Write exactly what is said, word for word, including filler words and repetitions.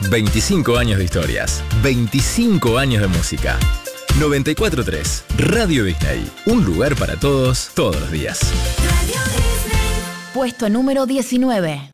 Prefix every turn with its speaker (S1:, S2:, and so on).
S1: veinticinco años de historias, veinticinco años de música. noventa y cuatro punto tres Radio Disney. Un lugar para todos, todos los días.
S2: Puesto número diecinueve.